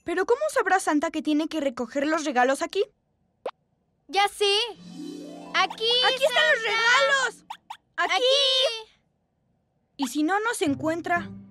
¿Pero cómo sabrá Santa que tiene que recoger los regalos aquí? ¡Ya sé! ¡Aquí! ¡Aquí están los regalos! ¡Aquí! ¡Aquí! ¿Y si no nos encuentra?